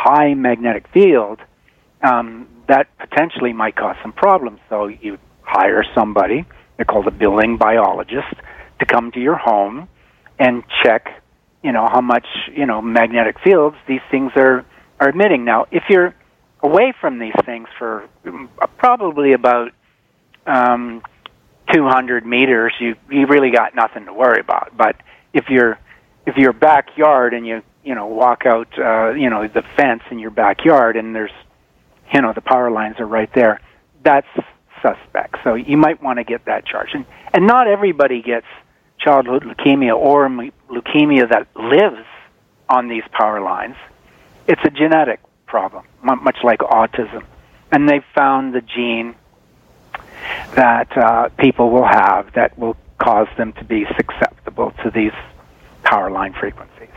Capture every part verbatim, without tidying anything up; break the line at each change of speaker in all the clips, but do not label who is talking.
high magnetic field, um, that potentially might cause some problems. So you hire somebody, they're called a building biologist, to come to your home and check, you know, how much, you know, magnetic fields these things are, are emitting. Now, if you're away from these things for probably about um, two hundred meters, you you really got nothing to worry about. But if you're if your backyard and you you know walk out, uh, you know, the fence in your backyard and there's, you know, the power lines are right there, that's suspect. So you might want to get that charged. And, and not everybody gets childhood leukemia or leukemia that lives on these power lines. It's a genetic problem, much like autism. And they've found the gene that uh, people will have that will cause them to be susceptible to these power line frequencies.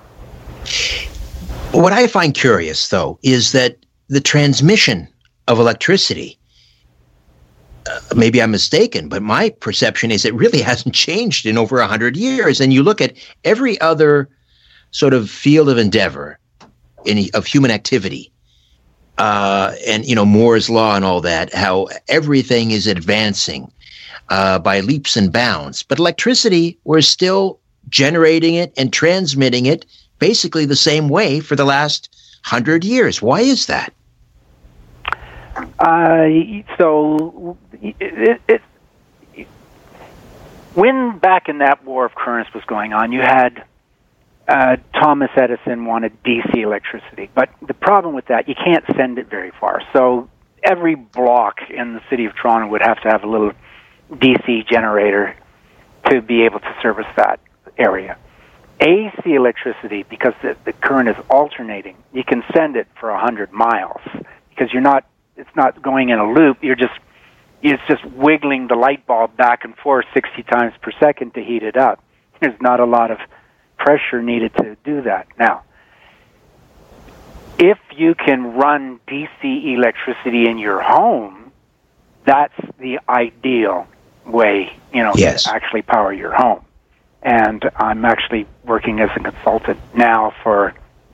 What I find curious, though, is that the transmission of electricity, uh, maybe I'm mistaken, but my perception is it really hasn't changed in over one hundred years. And you look at every other sort of field of endeavor in, of human activity, uh, and, you know, Moore's Law and all that, how everything is advancing uh, by leaps and bounds. But electricity, we're still generating it and transmitting it basically the same way for the last hundred years. Why is that?
Uh, so, it, it, it, when back in that war of currents was going on, you had uh, Thomas Edison wanted D C electricity, but the problem with that, you can't send it very far. So every block in the city of Toronto would have to have a little D C generator to be able to service that area. A C electricity, because the, the current is alternating, you can send it for one hundred miles because you're not. It's not going in a loop. You're just it's just wiggling the light bulb back and forth sixty times per second to heat it up. There's not a lot of pressure needed to do that. Now, if you can run D C electricity in your home, that's the ideal way, you know,
yes.
to actually power your home. And I'm actually working as a consultant now for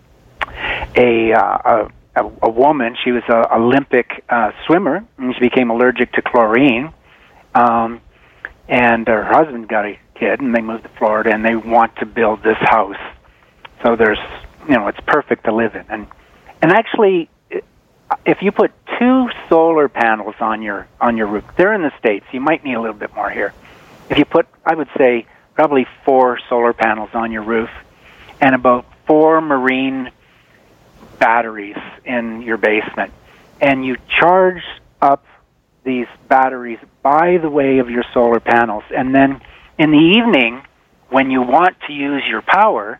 a uh, a, a, a woman. She was an Olympic uh, swimmer, and she became allergic to chlorine. Um, and her husband got a kid, and they moved to Florida, and they want to build this house. So there's, you know, it's perfect to live in. And and actually, if you put two solar panels on your on your roof, they're in the States. You might need a little bit more here. If you put, I would say, probably four solar panels on your roof and about four marine batteries in your basement, and you charge up these batteries by the way of your solar panels, and then in the evening when you want to use your power,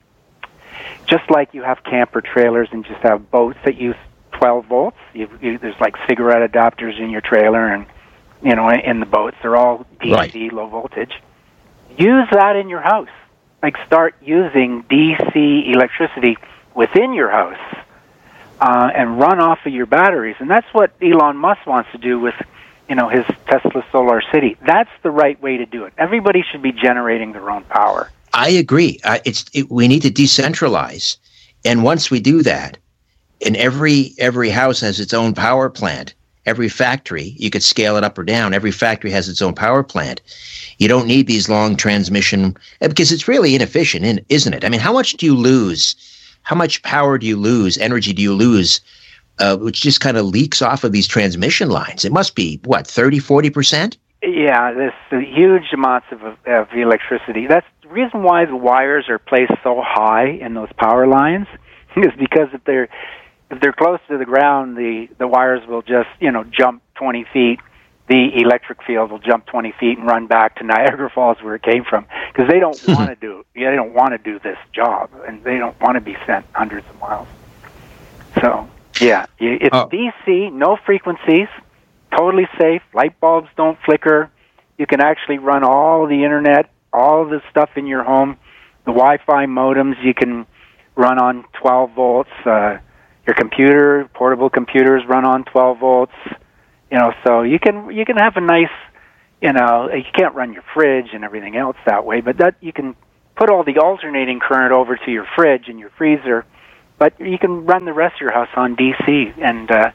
just like you have camper trailers and just have boats that use twelve volts, you, you, there's like cigarette adapters in your trailer and, you know, in the boats, they're all D C, right. Low voltage. Use that in your house. Like, start using D C electricity within your house uh, and run off of your batteries. And that's what Elon Musk wants to do with, you know, his Tesla Solar City. That's the right way to do it. Everybody should be generating their own power.
I agree. Uh, it's it, we need to decentralize, and once we do that, and every every house has its own power plant. Every factory, you could scale it up or down. Every factory has its own power plant. You don't need these long transmission, because it's really inefficient, isn't it? I mean, how much do you lose? How much power do you lose? Energy do you lose, uh, which just kind of leaks off of these transmission lines? It must be, what, thirty, forty percent?
Yeah, there's huge amounts of, of electricity. That's the reason why the wires are placed so high in those power lines, is because if they're If they're close to the ground, the, the wires will just, you know, jump twenty feet. The electric field will jump twenty feet and run back to Niagara Falls where it came from, because they don't want to do yeah, they don't want to do this job, and they don't want to be sent hundreds of miles. So, yeah, it's oh. D C, no frequencies, totally safe. Light bulbs don't flicker. You can actually run all the internet, all the stuff in your home. The Wi-Fi modems you can run on twelve volts. Uh, Your computer, portable computers run on twelve volts, you know, so you can you can have a nice, you know, you can't run your fridge and everything else that way, but that you can put all the alternating current over to your fridge and your freezer but you can run the rest of your house on D C, and uh,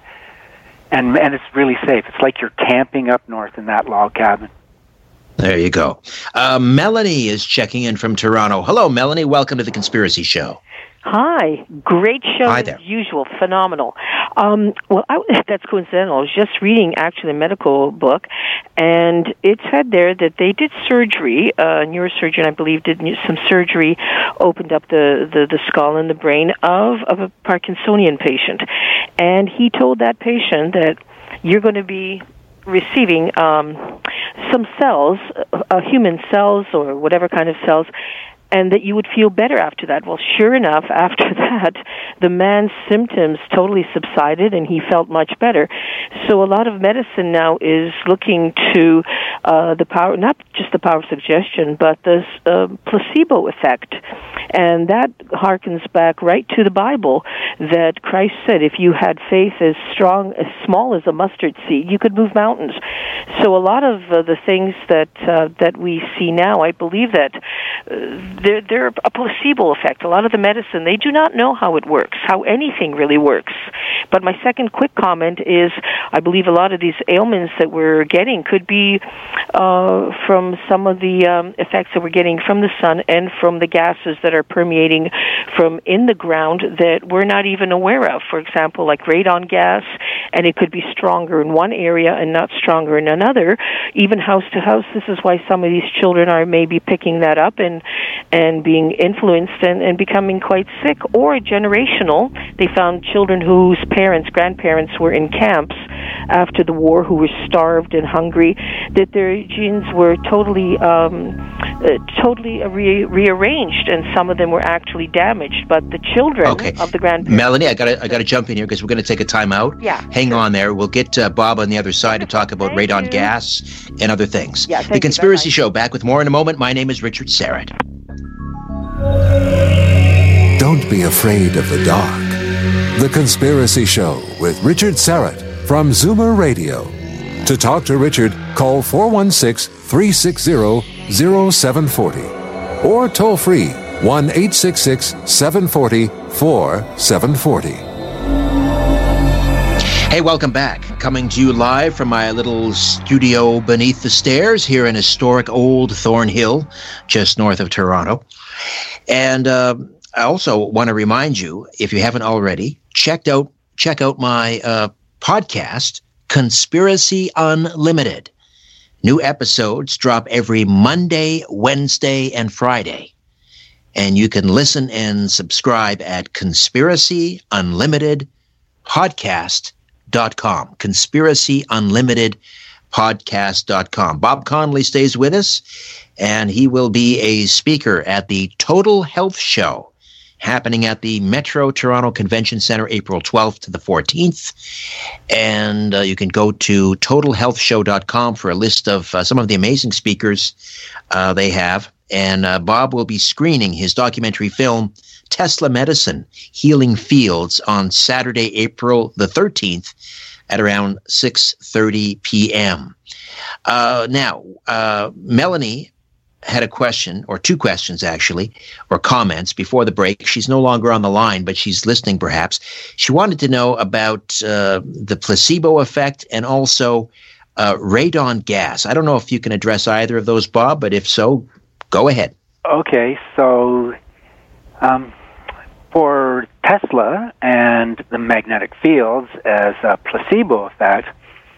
and and it's really safe. It's like you're camping up north in that log cabin.
There you go. Uh, Melanie is checking in from Toronto. Hello, Melanie. Welcome to The Conspiracy Show.
Hi. Great show
Hi
as
there.
usual. Phenomenal. Um, well, I, that's coincidental. I was just reading, actually, a medical book, and it said there that they did surgery. A neurosurgeon, I believe, did some surgery, opened up the, the, the skull and the brain of, of a Parkinsonian patient. And he told that patient that you're going to be receiving um, some cells, uh, human cells or whatever kind of cells, and that you would feel better after that. Well, sure enough, after that, the man's symptoms totally subsided, and he felt much better. So a lot of medicine now is looking to uh, the power, not just the power of suggestion, but the uh, placebo effect. And that harkens back right to the Bible, that Christ said, if you had faith as strong, as small as a mustard seed, you could move mountains. So a lot of uh, the things that uh, that we see now, I believe that uh, they're, they're a placebo effect. A lot of the medicine, they do not know how it works, how anything really works. But my second quick comment is, I believe a lot of these ailments that we're getting could be uh, from some of the um, effects that we're getting from the sun and from the gases that are permeating from in the ground that we're not even aware of. For example, like radon gas, and it could be stronger in one area and not stronger in another, even house to house. This is why some of these children are maybe picking that up and and being influenced and, and becoming quite sick, or generational. They found children whose parents, grandparents were in camps after the war, who were starved and hungry, that their genes were totally um, uh, totally re- rearranged, and some of them were actually damaged. But the children
Okay.
of the grandparents...
Melanie, I got I got to jump in here because we're going to take a time out.
Yeah.
Hang on there. We'll get uh, Bob on the other side to talk about
Thank
radon
you.
gas and other things.
Yeah, thank
The
you.
Conspiracy
Bye-bye.
Show, back with more in a moment. My name is Richard Serrett.
Don't be afraid of the dark. The Conspiracy Show with Richard Serrett from Zoomer Radio. To talk to Richard, call four one six, three six zero, zero seven four zero or toll free one eight six six, seven four zero, four seven four zero.
Hey, welcome back. Coming to you live from my little studio beneath the stairs here in historic Old Thornhill, just north of Toronto. And uh, I also want to remind you, if you haven't already, checked out check out my uh, podcast, Conspiracy Unlimited. New episodes drop every Monday, Wednesday, and Friday. And you can listen and subscribe at Conspiracy Unlimited Podcast dot com. Conspiracy Unlimited Podcast dot com. Bob Conley stays with us, and he will be a speaker at the Total Health Show happening at the Metro Toronto Convention Center April twelfth to the fourteenth. And uh, you can go to total health show dot com for a list of uh, some of the amazing speakers uh, they have. And uh, Bob will be screening his documentary film, Tesla Medicine, Healing Fields, on Saturday, April the thirteenth at around six thirty p.m. Uh, now, uh, Melanie had a question, or two questions actually, or comments before the break. She's no longer on the line, but she's listening perhaps. She wanted to know about uh, the placebo effect and also uh, radon gas. I don't know if you can address either of those, Bob, but if so, go ahead.
Okay, so um, for Tesla and the magnetic fields as a placebo effect,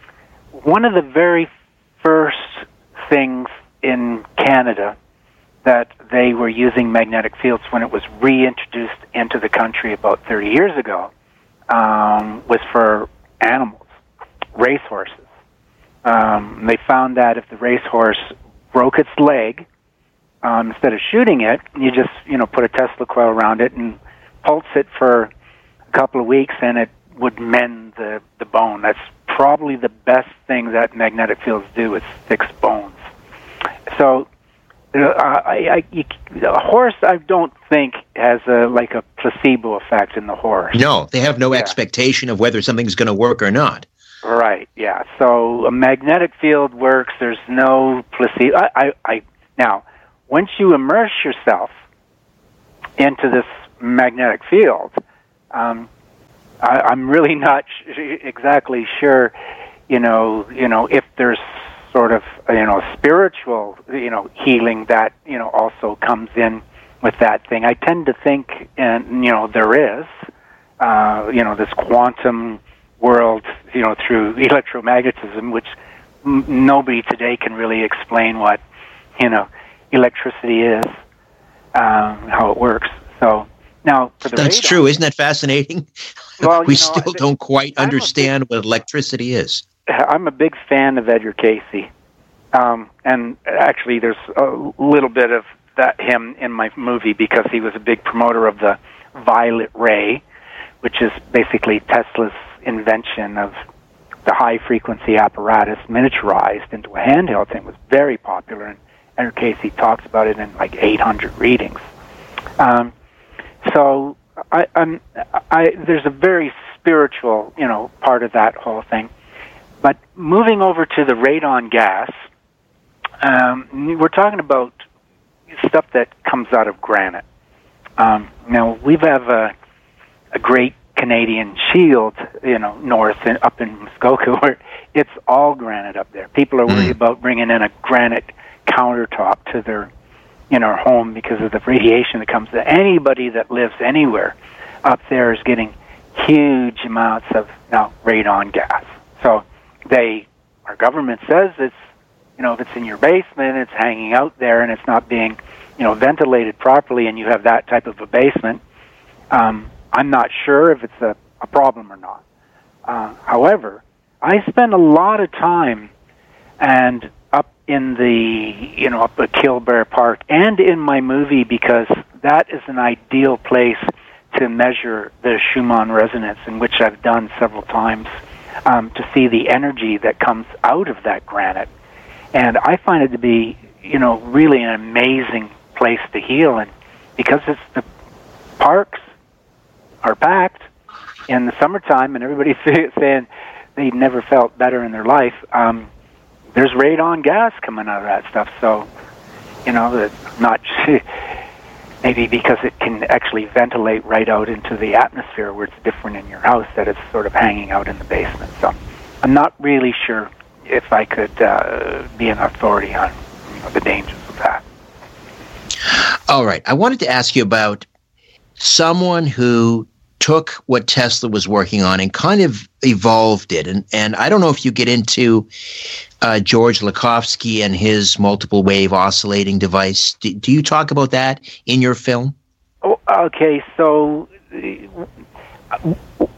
one of the very first things in Canada that they were using magnetic fields when it was reintroduced into the country about thirty years ago um, was for animals, racehorses. Um, they found that if the racehorse broke its leg, um, instead of shooting it, you just you know put a Tesla coil around it and pulse it for a couple of weeks, and it would mend the, the bone. That's probably the best thing that magnetic fields do, is fix bones. So, uh, I, I, you, a horse, I don't think has a like a placebo effect in the horse.
No, they have no
Yeah.
expectation of whether something's going to work or not.
Right. Yeah. So a magnetic field works. There's no placebo. I, I, I now, once you immerse yourself into this magnetic field, Um, I, I'm really not sh- exactly sure, you know, you know, if there's sort of, you know, spiritual, you know, healing that, you know, also comes in with that thing. I tend to think, and you know, there is, uh, you know, this quantum world, you know, through electromagnetism, which m- nobody today can really explain what, you know, electricity is, um, how it works. So now, for the
that's
radon,
true. Isn't that fascinating?
Well,
we
you know,
still don't quite
I'm
understand
big,
what electricity is.
I'm a big fan of Edgar Cayce, um, and actually, there's a little bit of that him in my movie because he was a big promoter of the violet ray, which is basically Tesla's invention of the high-frequency apparatus miniaturized into a handheld thing. It was very popular, and Edgar Cayce talks about it in like eight hundred readings. Um, so I, I'm, I, there's a very spiritual, you know, part of that whole thing. But moving over to the radon gas, um, we're talking about stuff that comes out of granite. Um, now, we have a, a great Canadian shield, you know, north and up in Muskoka, where it's all granite up there. People are worried mm. about bringing in a granite countertop to their, you know, home because of the radiation that comes. Anybody that lives anywhere up there is getting huge amounts of now radon gas. So they, our government says it's, you know, if it's in your basement, it's hanging out there and it's not being, you know, ventilated properly, and you have that type of a basement. Um, I'm not sure if it's a, a problem or not. Uh, however, I spend a lot of time and up in the, you know, up at Kilbear Park and in my movie, because that is an ideal place to measure the Schumann resonance, in which I've done several times, um, to see the energy that comes out of that granite. And I find it to be, you know, really an amazing place to heal. And because it's the parks are packed in the summertime, and everybody's saying they never felt better in their life, um, there's radon gas coming out of that stuff. So, you know, that not maybe because it can actually ventilate right out into the atmosphere where it's different in your house, that it's sort of hanging out in the basement. So I'm not really sure if I could uh, be an authority on, you know, the dangers of that.
All right. I wanted to ask you about someone who took what Tesla was working on and kind of evolved it. And, and I don't know if you get into uh, George Lakhovsky and his multiple wave oscillating device. Do, do you talk about that in your film?
Oh, okay. So uh,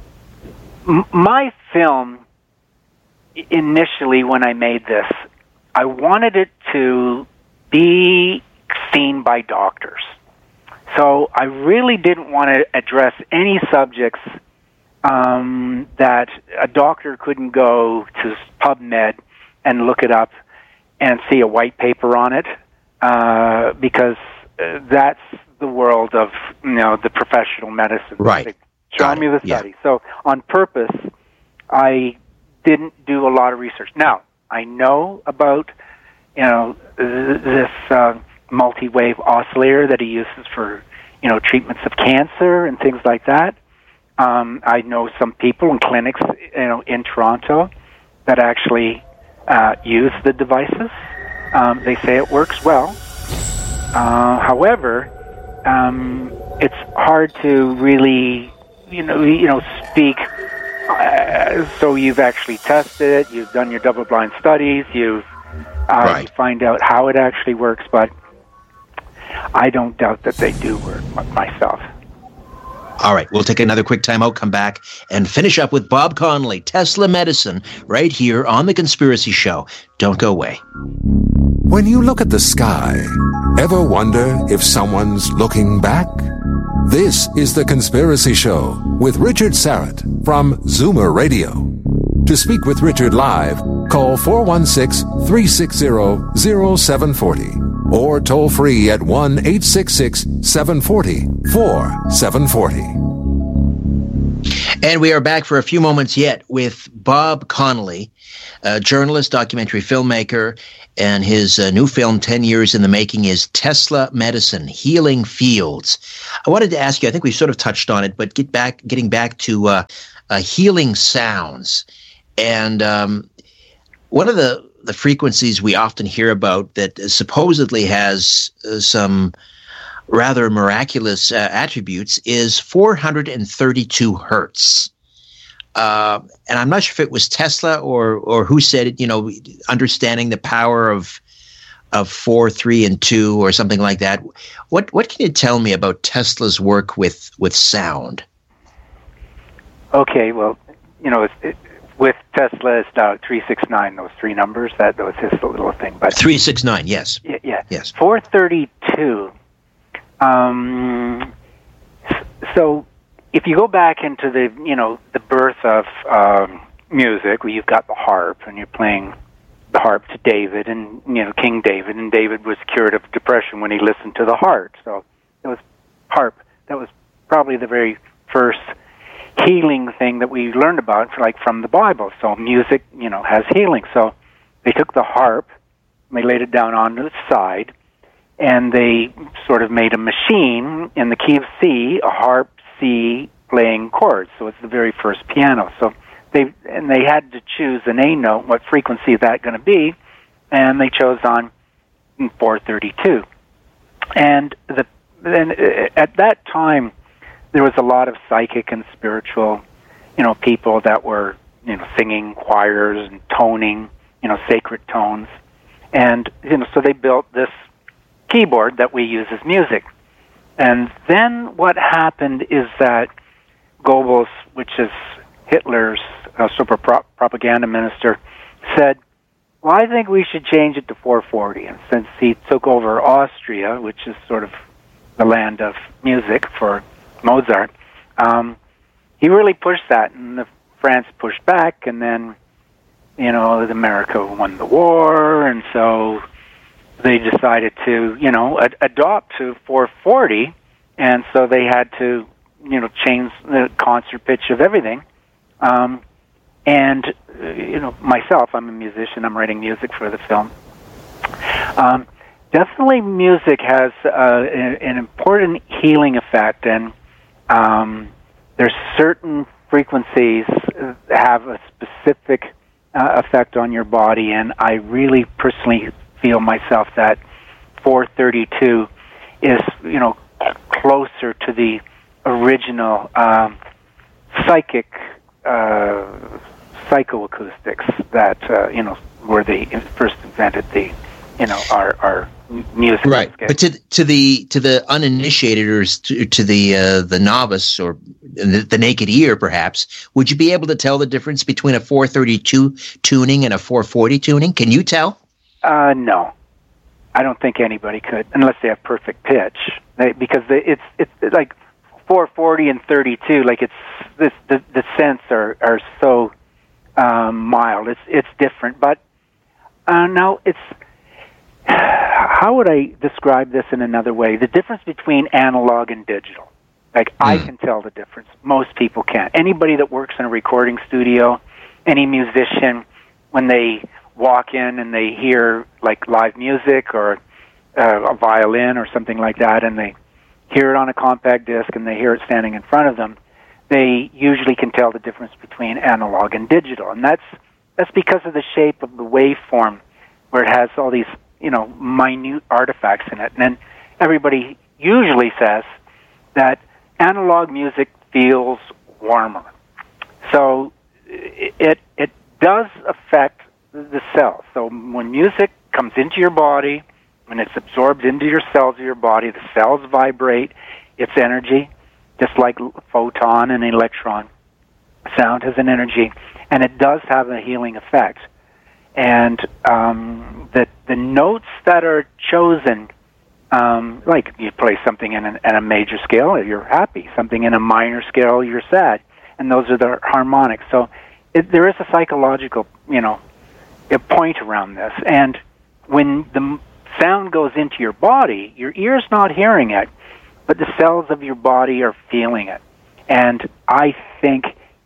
my film, initially when I made this, I wanted it to be seen by doctors. So I really didn't want to address any subjects um, that a doctor couldn't go to PubMed and look it up and see a white paper on it, uh, because uh, that's the world of, you know, the professional medicine.
Right.
Show me the study. Yeah. So on purpose, I didn't do a lot of research. Now, I know about, you know, this uh, multi-wave oscillator that he uses for, you know, treatments of cancer and things like that. Um, I know some people in clinics, you know, in Toronto that actually uh, use the devices. Um, they say it works well. Uh, however, um, it's hard to really, you know, you know, speak. Uh, so you've actually tested it. You've done your double-blind studies. You've uh,
right.
you find out how it actually works, but I don't doubt that they do work myself.
All right, we'll take another quick time out, come back, and finish up with Bob Connolly, Tesla Medicine, right here on The Conspiracy Show. Don't go away.
When you look at the sky, ever wonder if someone's looking back? This is The Conspiracy Show with Richard Syrett from Zoomer Radio. To speak with Richard live, call four one six, three six zero, zero seven four zero or toll free at one eight six six, seven four zero, four seven four zero.
And we are back for a few moments yet with Bob Connolly, a journalist, documentary filmmaker, and his uh, new film, ten years in the Making, is Tesla Medicine, Healing Fields. I wanted to ask you, I think we sort of touched on it, but get back, getting back to uh, uh, healing sounds. And um, one of the, the frequencies we often hear about that supposedly has uh, some rather miraculous uh, attributes is four hundred thirty-two hertz. Uh, and I'm not sure if it was Tesla or or who said it, you know, understanding the power of of four, three, and two or something like that. What what can you tell me about Tesla's work with, with sound?
Okay, well, you know, it's, it, with Tesla, it's uh, three six nine, those three numbers. That, that was his little thing. But
three six nine, yes.
Yeah, yeah.
Yes.
four thirty-two. Um, so if you go back into the, you know, the birth of um, music, where you've got the harp and you're playing the harp to David and, you know, King David, and David was cured of depression when he listened to the harp. So it was harp. That was probably the very first healing thing that we learned about, like from the Bible. So music, you know, has healing. So they took the harp, and they laid it down on its side, and they sort of made a machine in the key of C, a harp C playing chords. So it's the very first piano. So they and they had to choose an A note, what frequency is that going to be, and they chose on four thirty-two. And the then at that time there was a lot of psychic and spiritual, you know, people that were, you know, singing choirs and toning, you know, sacred tones, and you know, so they built this keyboard that we use as music. And then what happened is that Goebbels, which is Hitler's uh, super pro- propaganda minister, said, well, I think we should change it to four forty. And since he took over Austria, which is sort of the land of music for Mozart, um, he really pushed that, and the France pushed back, and then, you know, America won the war, and so they decided to, you know, ad- adopt to four forty, and so they had to, you know, change the concert pitch of everything. Um, and, uh, you know, myself, I'm a musician. I'm writing music for the film. Um, definitely music has uh, an, an important healing effect, and um, there's certain frequencies that have a specific uh, effect on your body, and I really personally feel myself that four thirty-two is, you know, closer to the original um, psychic uh, psychoacoustics that uh, you know, where they first invented the, you know, our our music.
Right, but to to the to the uninitiated or to, to the uh, the novice or the, the naked ear, perhaps, would you be able to tell the difference between a four thirty-two tuning and a four forty tuning? Can you tell?
Uh, no, I don't think anybody could, unless they have perfect pitch. They, because they, it's it's like four forty and thirty-two. Like it's this the the scents are are so um, mild. It's it's different, but uh, no, it's. How would I describe this in another way? The difference between analog and digital. Like mm. I can tell the difference. Most people can't. Anybody that works in a recording studio, any musician, when they walk in and they hear like live music or uh, a violin or something like that, and they hear it on a compact disc and they hear it standing in front of them, they usually can tell the difference between analog and digital. And that's that's because of the shape of the waveform, where it has all these, you know, minute artifacts in it. And then everybody usually says that analog music feels warmer. So it it does affect the cells. So when music comes into your body, when it's absorbed into your cells of your body, the cells vibrate its energy, just like photon and electron. Sound has an energy, and it does have a healing effect. And um, the the notes that are chosen, um, like you play something in, an, in a major scale, you're happy. Something in a minor scale, you're sad. And those are the harmonics. So it, there is a psychological, you know, a point around this. And when the sound goes into your body, your ear's not hearing it, but the cells of your body are feeling it. And I think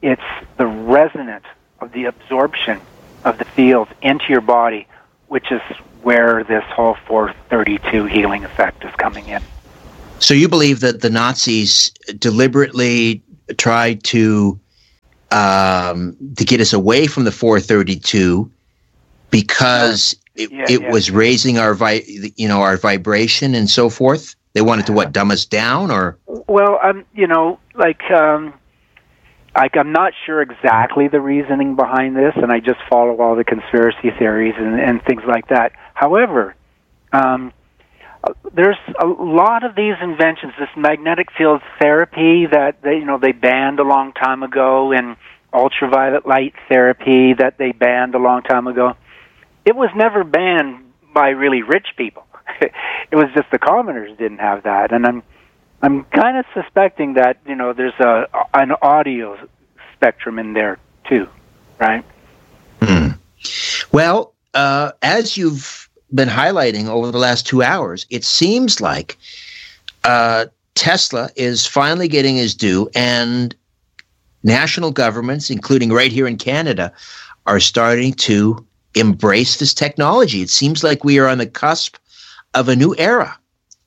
it's the resonance of the absorption of the fields into your body, which is where this whole four thirty-two healing effect is coming in.
So you believe that the Nazis deliberately tried to um, to get us away from the four thirty-two because it,
yeah,
it
yeah.
was raising our vi- you know our vibration and so forth? They wanted to what, dumb us down, or?
Well, um, you know, like, um, like I'm not sure exactly the reasoning behind this, and I just follow all the conspiracy theories and, and things like that. However, um, there's a lot of these inventions, this magnetic field therapy that they, you know, they banned a long time ago, and ultraviolet light therapy that they banned a long time ago. It was never banned by really rich people. It was just the commoners didn't have that, and I'm I'm kind of suspecting that, you know, there's a an audio spectrum in there too, right?
Hmm. Well, uh, as you've been highlighting over the last two hours, it seems like uh, Tesla is finally getting his due, and national governments, including right here in Canada, are starting to embrace this technology. It seems like we are on the cusp of a new era.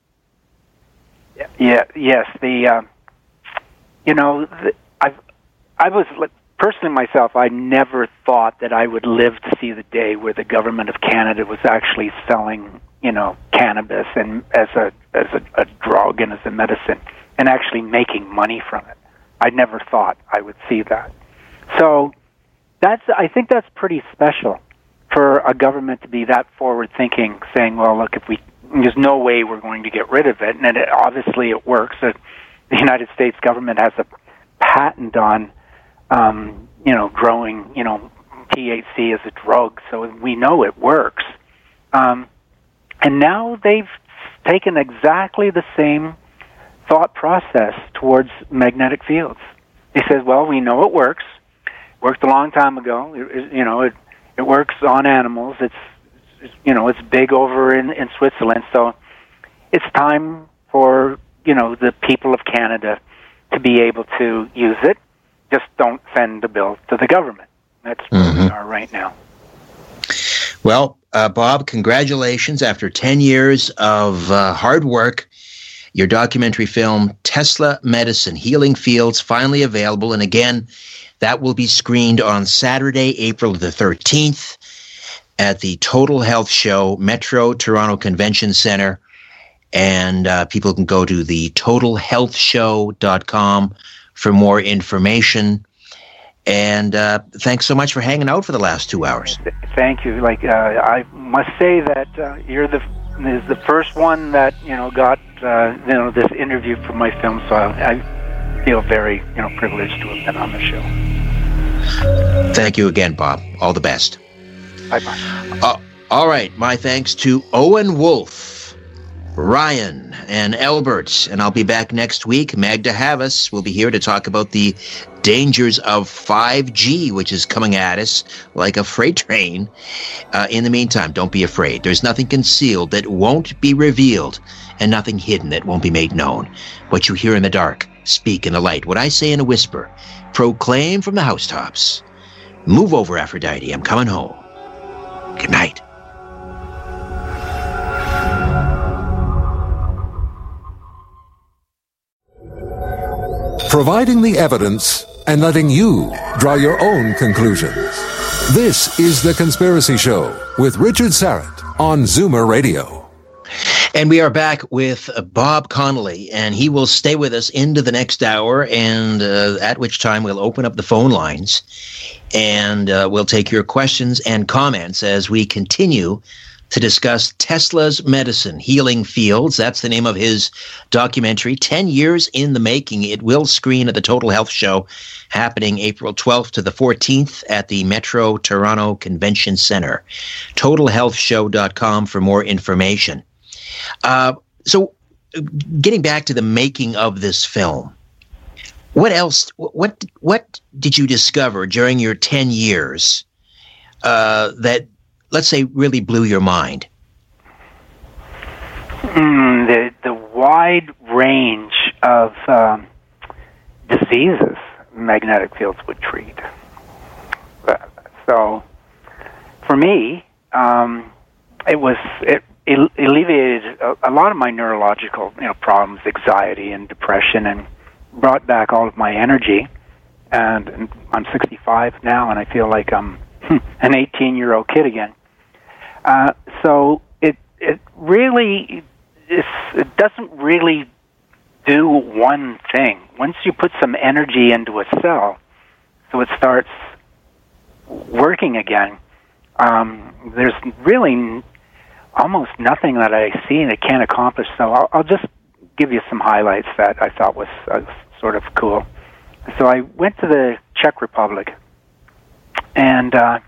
Yeah. Yes. The uh, you know, the, I I was personally myself. I never thought that I would live to see the day where the government of Canada was actually selling, you know, cannabis and as a as a, a drug and as a medicine, and actually making money from it. I never thought I would see that. So that's I think that's pretty special for a government to be that forward thinking, saying, well, look, if we there's no way we're going to get rid of it, and it, obviously it works. The United States government has a patent on, um, you know, growing, you know, T H C as a drug, so we know it works. Um, and now they've taken exactly the same thought process towards magnetic fields. They said, well, we know it works. It worked a long time ago. It, it, you know, it it works on animals. It's you know, it's big over in, in Switzerland, so it's time for, you know, the people of Canada to be able to use it. Just don't send the bill to the government. That's where mm-hmm. we are right now.
Well, uh, Bob, congratulations. After ten years of uh, hard work, your documentary film, Tesla Medicine, Healing Fields, finally available. And again, that will be screened on Saturday, April the thirteenth. At the Total Health Show, Metro Toronto Convention Center. And uh, people can go to the total health show dot com for more information. And uh, thanks so much for hanging out for the last two hours.
Thank you. Like uh, I must say that uh, you're the is the first one that, you know, got uh, you know, this interview for my film, so I, I feel very, you know, privileged to have been on the show.
Thank you again, Bob. All the best.
Bye-bye.
Uh, all right. My thanks to Owen Wolf, Ryan, and Albert. And I'll be back next week. Magda Havas will be here to talk about the dangers of five G, which is coming at us like a freight train. Uh, in the meantime, don't be afraid. There's nothing concealed that won't be revealed, and nothing hidden that won't be made known. What you hear in the dark, speak in the light. What I say in a whisper, proclaim from the housetops. Move over, Aphrodite. I'm coming home. Good night.
Providing the evidence and letting you draw your own conclusions. This is The Conspiracy Show with Richard Syrett on Zoomer Radio.
And we are back with Bob Connolly, and he will stay with us into the next hour, and uh, at which time we'll open up the phone lines, and uh, we'll take your questions and comments as we continue to discuss Tesla's Medicine, Healing Fields. That's the name of his documentary, ten years in the making. It will screen at the Total Health Show, happening April twelfth to the fourteenth at the Metro Toronto Convention Center. total health show dot com for more information. Uh, so getting back to the making of this film, what else, what, what did you discover during your ten years uh, that, let's say, really blew your mind?
Mm, the, the wide range of um, diseases magnetic fields would treat. So, for me, um, it was it, it alleviated a, a lot of my neurological, you know, problems, anxiety and depression, and brought back all of my energy. And, and I'm sixty-five now, and I feel like I'm an eighteen-year-old kid again. Uh, so it it really is, it doesn't really do one thing. Once you put some energy into a cell, so it starts working again, um, there's really n- almost nothing that I see that can't accomplish. So I'll, I'll just give you some highlights that I thought was uh, sort of cool. So I went to the Czech Republic, and uh,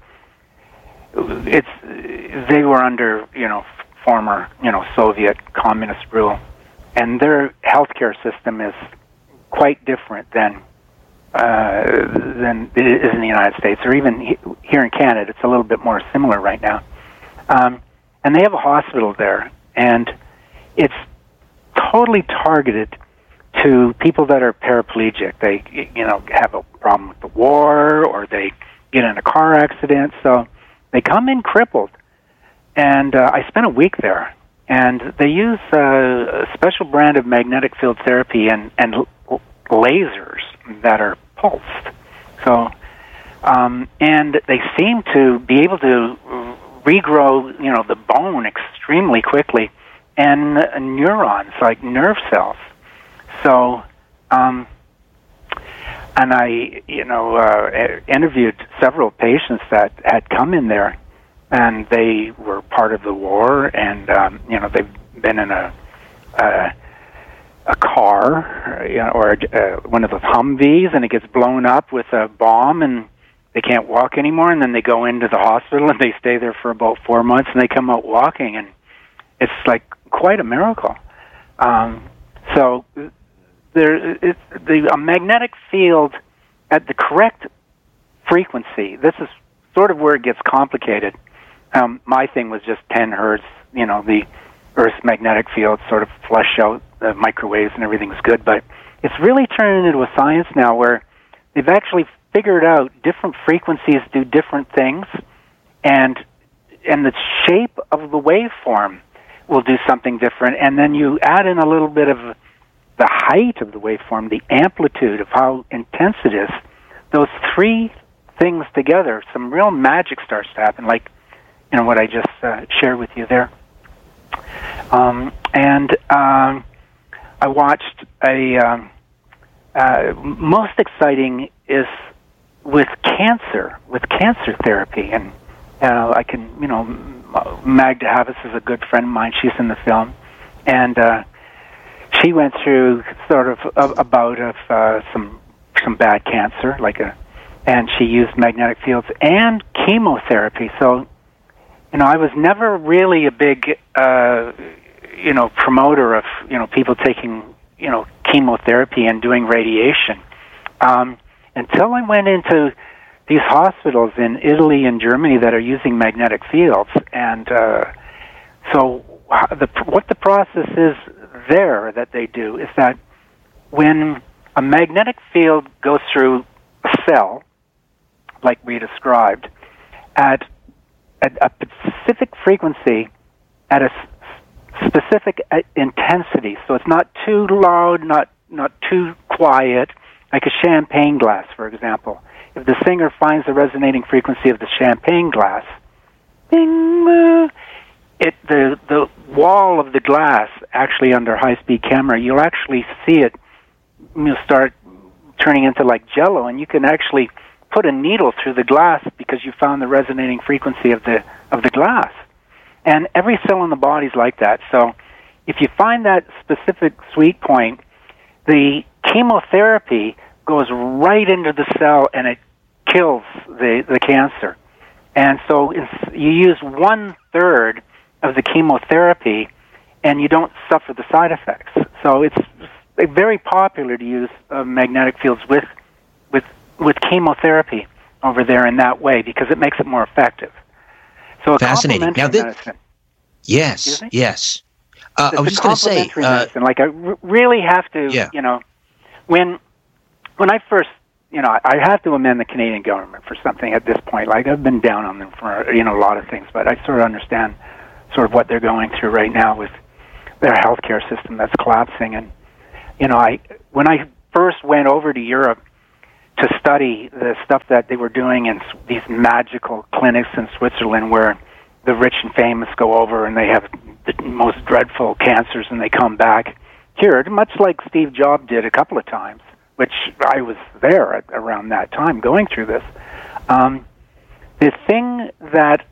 it's they were under, you know, former, you know, Soviet communist rule, and their healthcare system is quite different than uh, than it is in the United States, or even he, here in Canada. It's a little bit more similar right now. Um, and they have a hospital there, and it's totally targeted to people that are paraplegic. They, you know, have a problem with the war, or they get in a car accident, so they come in crippled. And uh, I spent a week there, and they use uh, a special brand of magnetic field therapy and, and l- lasers that are pulsed. So, um, and they seem to be able to regrow, you know, the bone extremely quickly, and uh, neurons, like nerve cells. So, um, and I, you know, uh, interviewed several patients that had come in there, and they were part of the war, and um, you know, they've been in a a, a car, you know, or a, uh, one of those Humvees, and it gets blown up with a bomb, and they can't walk anymore. And then they go into the hospital, and they stay there for about four months, and they come out walking, and it's like quite a miracle. Um, so. There, it, the a magnetic field at the correct frequency. This is sort of where it gets complicated. Um, my thing was just ten hertz. You know, the Earth's magnetic field sort of flush out the microwaves and everything's good. But it's really turning into a science now, where they've actually figured out different frequencies do different things, and and the shape of the waveform will do something different. And then you add in a little bit of the height of the waveform, the amplitude of how intense it is. Those three things together, some real magic starts to happen, like, you know, what I just uh, shared with you there. Um, and um, I watched a, um, uh, most exciting is with cancer, with cancer therapy. And uh, I can, you know, Magda Havas is a good friend of mine. She's in the film. And uh, she went through sort of a, a bout of uh, some some bad cancer, like a, and she used magnetic fields and chemotherapy. So, you know, I was never really a big, uh, you know, promoter of, you know, people taking, you know, chemotherapy and doing radiation, um, until I went into these hospitals in Italy and Germany that are using magnetic fields. And uh, so the, what the process is there that they do is that when a magnetic field goes through a cell, like we described, at, at a specific frequency, at a s- specific intensity, so it's not too loud, not not too quiet, like a champagne glass, for example. If the singer finds the resonating frequency of the champagne glass, ding, uh, it the the wall of the glass, actually under high-speed camera, you'll actually see it, you'll start turning into like jello, and you can actually put a needle through the glass because you found the resonating frequency of the of the glass. And every cell in the body is like that. So if you find that specific sweet point, the chemotherapy goes right into the cell and it kills the, the cancer. And so it's, you use one-third of the chemotherapy and you don't suffer the side effects. So it's very popular to use uh, magnetic fields with with with chemotherapy over there in that way because it makes it more effective. So a
fascinating. Now, this,
medicine.
Yes, yes. Uh, I was just
going
to say, uh,
medicine. Like I r- really have to,
yeah.
you know, when when I first you know, I have to amend the Canadian government for something at this point. Like, I've been down on them for, you know, a lot of things, but I sort of understand sort of what they're going through right now with their healthcare system that's collapsing. And, you know, I when I first went over to Europe to study the stuff that they were doing in these magical clinics in Switzerland where the rich and famous go over and they have the most dreadful cancers and they come back here, much like Steve Jobs did a couple of times, which I was there at around that time going through this. Um, the thing that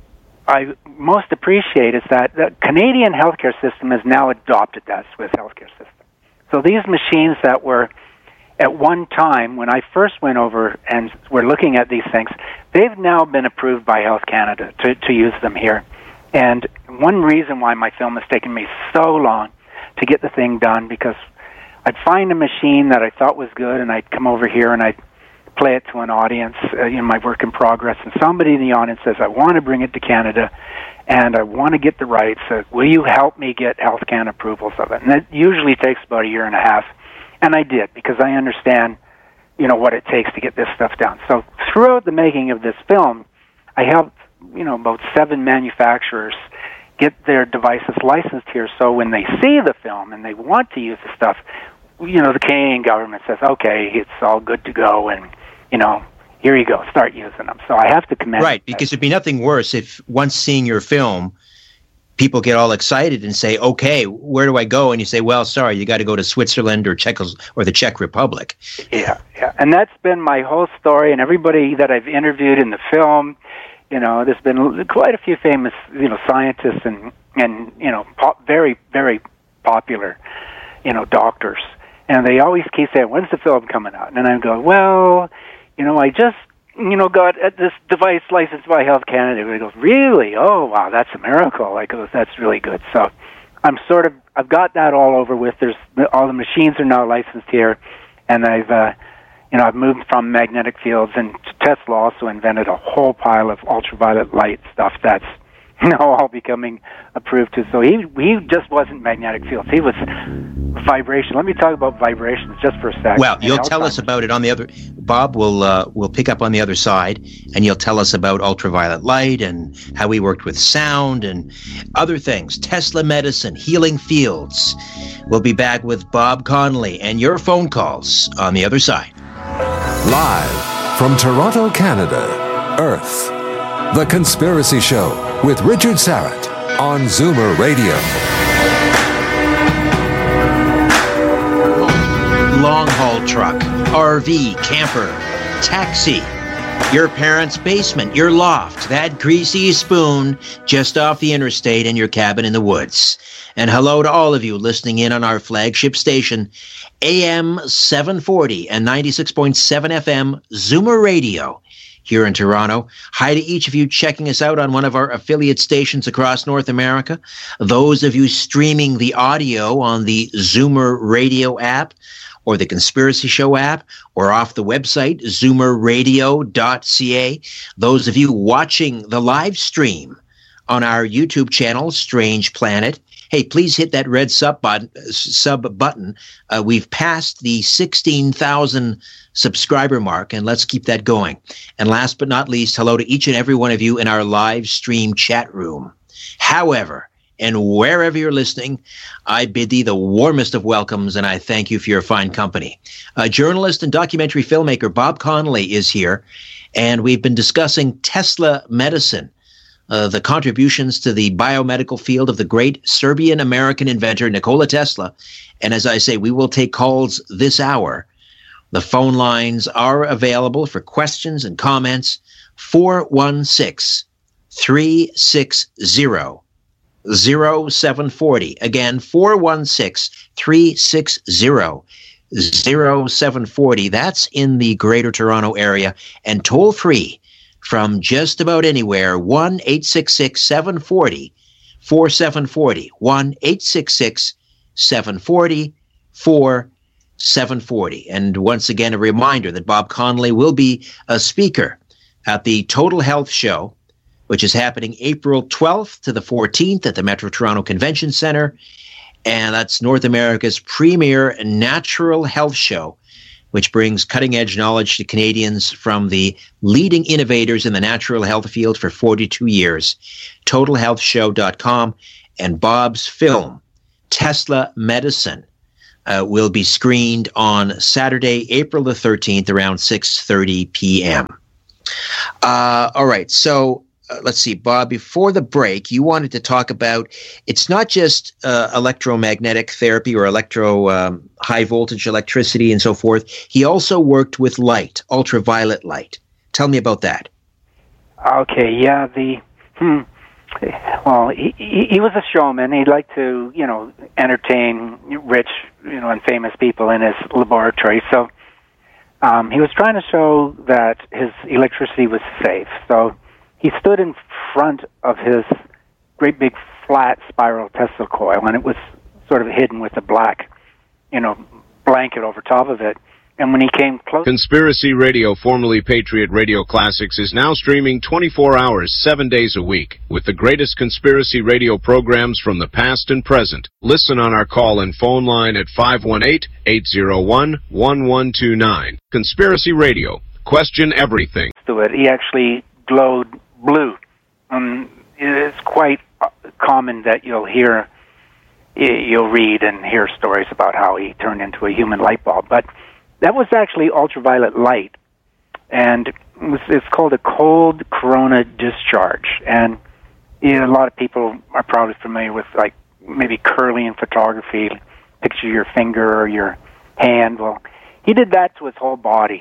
I most appreciate is that the Canadian healthcare system has now adopted that Swiss healthcare system. So these machines that were at one time, when I first went over and were looking at these things, they've now been approved by Health Canada to, to use them here. And one reason why my film has taken me so long to get the thing done, because I'd find a machine that I thought was good, and I'd come over here and I'd play it to an audience uh, in my work in progress, and somebody in the audience says, I want to bring it to Canada, and I want to get the rights. Uh, will you help me get Health Canada approvals of it? And that usually takes about a year and a half. And I did, because I understand, you know, what it takes to get this stuff done. So throughout the making of this film, I helped, you know, about seven manufacturers get their devices licensed here, so when they see the film and they want to use the stuff, you know, the Canadian government says, okay, it's all good to go, and, you know, here you go, start using them. So I have to commend
Right, because it'd be nothing worse if once seeing your film, people get all excited and say, okay, where do I go? And you say, well, sorry, you got to go to Switzerland or Czech or the Czech Republic.
Yeah, yeah. And that's been my whole story, and everybody that I've interviewed in the film, you know, there's been quite a few famous, you know, scientists and, and you know, pop, very, very popular, you know, doctors. And they always keep saying, when's the film coming out? And I go, well, you know, I just, you know, got this device licensed by Health Canada. And he goes, really? Oh, wow, that's a miracle. I go, that's really good. So I'm sort of, I've got that all over with. There's, all the machines are now licensed here, and I've, uh, you know, I've moved from magnetic fields, and Tesla also invented a whole pile of ultraviolet light stuff that's now all becoming approved too. So he he just wasn't magnetic fields. He was vibration. Let me talk about vibrations just for a second.
Well, you'll tell us about it on the other. Bob will uh, will pick up on the other side, and you'll tell us about ultraviolet light and how we worked with sound and other things. Tesla medicine, healing fields. We'll be back with Bob Connolly and your phone calls on the other side.
Live from Toronto, Canada, Earth, The Conspiracy Show with Richard Syrett on Zoomer Radio.
Long-haul truck, R V, camper, taxi, your parents' basement, your loft, that greasy spoon just off the interstate, and your cabin in the woods. And hello to all of you listening in on our flagship station, A M seven forty and ninety-six point seven F M, Zoomer Radio, here in Toronto. Hi to each of you checking us out on one of our affiliate stations across North America. Those of you streaming the audio on the Zoomer Radio app, or the Conspiracy Show app, or off the website, zoomer radio dot c a. Those of you watching the live stream on our YouTube channel, Strange Planet, hey, please hit that red sub button. Sub button. Uh, we've passed the sixteen thousand subscriber mark, and let's keep that going. And last but not least, hello to each and every one of you in our live stream chat room. However, and wherever you're listening, I bid thee the warmest of welcomes, and I thank you for your fine company. Uh, journalist and documentary filmmaker Bob Connolly is here, and we've been discussing Tesla medicine, uh, the contributions to the biomedical field of the great Serbian-American inventor Nikola Tesla. And as I say, we will take calls this hour. The phone lines are available for questions and comments, four one six, three six zero, zero seven four zero. Again, four one six, three six zero, zero seven four zero. That's in the Greater Toronto area. And toll free from just about anywhere, one eight six six, seven four zero, four seven four zero. one eight six six, seven four zero, four seven four zero. And once again, a reminder that Bob Connolly will be a speaker at the Total Health Show, which is happening April twelfth to the fourteenth at the Metro Toronto Convention Center. And that's North America's premier natural health show, which brings cutting-edge knowledge to Canadians from the leading innovators in the natural health field for forty-two years. total health show dot com, and Bob's film, Tesla Medicine, uh, will be screened on Saturday, April the thirteenth, around six thirty p.m. Uh, all right, so uh, let's see, Bob, before the break, you wanted to talk about, it's not just uh, electromagnetic therapy or electro um, high voltage electricity and so forth. He also worked with light, ultraviolet light. Tell me about that.
Okay, yeah, the, hmm, well, he, he, he was a showman. He liked to, you know, entertain rich, you know, and famous people in his laboratory. So um, he was trying to show that his electricity was safe. So he stood in front of his great big flat spiral Tesla coil, and it was sort of hidden with a black, you know, blanket over top of it. And when he came close...
Conspiracy Radio, formerly Patriot Radio Classics, is now streaming twenty-four hours, seven days a week, with the greatest conspiracy radio programs from the past and present. Listen on our call-in phone line at five one eight, eight zero one, one one two nine. Conspiracy Radio. Question everything.
To it, he actually glowed blue. Um, it's quite common that you'll hear, you'll read and hear stories about how he turned into a human light bulb, but that was actually ultraviolet light, and it was, it's called a cold corona discharge. And you know, a lot of people are probably familiar with, like, maybe Kirlian photography, picture your finger or your hand. Well, he did that to his whole body,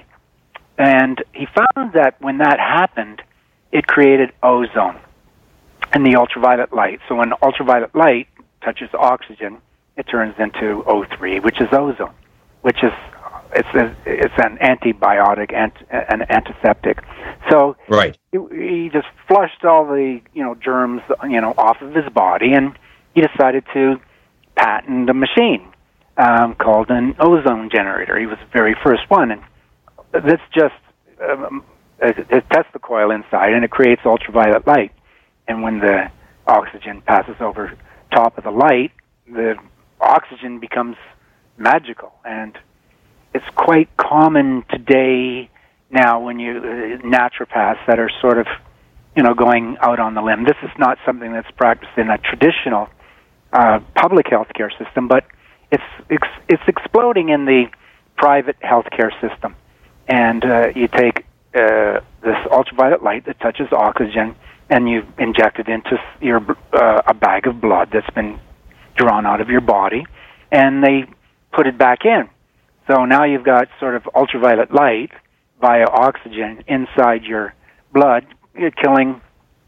and he found that when that happened, it created ozone and the ultraviolet light. So when ultraviolet light touches oxygen, it turns into O three, which is ozone, which is It's a, it's an antibiotic, and an antiseptic. So
right.
he, he just flushed all the you know germs you know off of his body, and he decided to patent a machine um, called an ozone generator. He was the very first one, and that's just um, a Tesla coil inside, and it creates ultraviolet light. And when the oxygen passes over top of the light, the oxygen becomes magical, and it's quite common today now when you uh, naturopaths that are sort of, you know, going out on the limb. This is not something that's practiced in a traditional uh, public healthcare system, but it's it's, it's exploding in the private healthcare system. And uh, you take uh, this ultraviolet light that touches oxygen, and you inject it into your uh, a bag of blood that's been drawn out of your body, and they put it back in. So now you've got sort of ultraviolet light via oxygen inside your blood. You're killing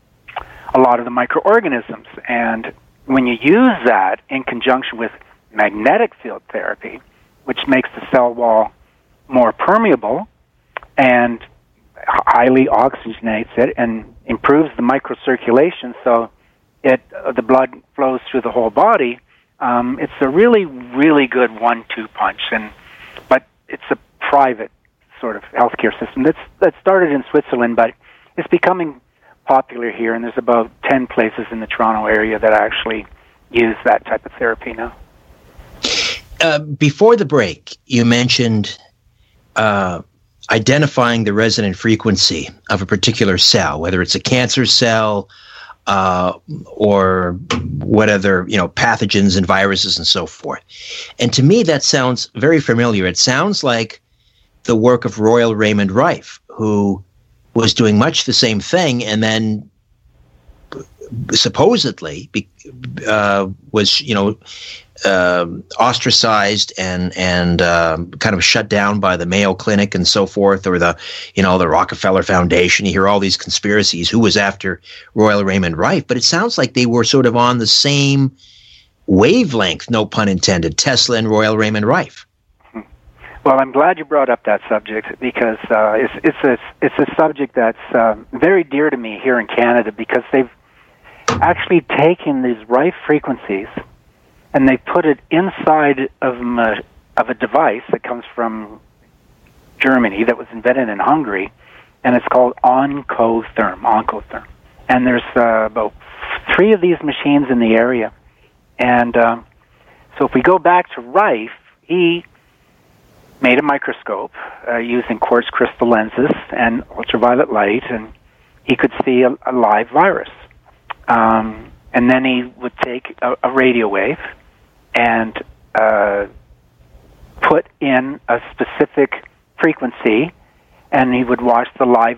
a lot of the microorganisms. And when you use that in conjunction with magnetic field therapy, which makes the cell wall more permeable and highly oxygenates it and improves the microcirculation so it uh, the blood flows through the whole body, um, it's a really, really good one two punch. And but it's a private sort of healthcare system that's that started in Switzerland, but it's becoming popular here, and there's about ten places in the Toronto area that actually use that type of therapy now.
Uh, before the break, you mentioned uh, identifying the resonant frequency of a particular cell, whether it's a cancer cell uh, or what other, you know, pathogens and viruses and so forth. And to me, that sounds very familiar. It sounds like the work of Royal Raymond Rife, who was doing much the same thing, and then supposedly uh, was, you know, uh, ostracized and and uh, kind of shut down by the Mayo Clinic and so forth, or the, you know, the Rockefeller Foundation. You hear all these conspiracies. Who was after Royal Raymond Rife? But it sounds like they were sort of on the same wavelength, no pun intended, Tesla and Royal Raymond Rife.
Well, I'm glad you brought up that subject, because uh, it's it's a it's a subject that's uh, very dear to me here in Canada, because they've actually taken these Rife frequencies and they put it inside of a, of a device that comes from Germany that was invented in Hungary, and it's called Oncotherm. Oncotherm, and there's uh, about three of these machines in the area, and um, so if we go back to Rife, he made a microscope uh, using quartz crystal lenses and ultraviolet light, and he could see a, a live virus. Um, and then he would take a, a radio wave and uh, put in a specific frequency, and he would watch the live